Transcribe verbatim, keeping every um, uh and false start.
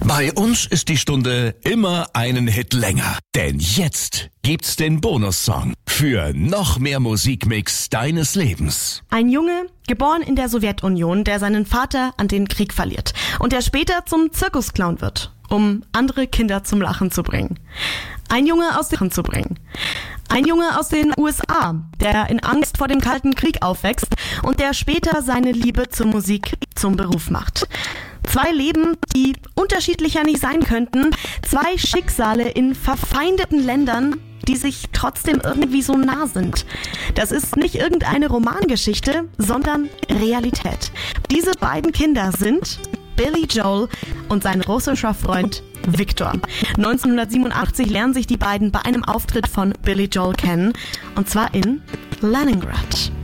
Bei uns ist die Stunde immer einen Hit länger. Denn jetzt gibt's den Bonussong für noch mehr Musikmix deines Lebens. Ein Junge, geboren in der Sowjetunion, der seinen Vater an den Krieg verliert und der später zum Zirkusclown wird, um andere Kinder zum Lachen zu bringen. Ein Junge aus den zu bringen. Ein Junge aus den U S A, der in Angst vor dem Kalten Krieg aufwächst und der später seine Liebe zur Musik zum Beruf macht. Zwei Leben, die unterschiedlicher nicht sein könnten. Zwei Schicksale in verfeindeten Ländern, die sich trotzdem irgendwie so nah sind. Das ist nicht irgendeine Romangeschichte, sondern Realität. Diese beiden Kinder sind Billy Joel und sein russischer Freund Victor. neunzehnhundertsiebenundachtzig lernen sich die beiden bei einem Auftritt von Billy Joel kennen, und zwar in Leningrad.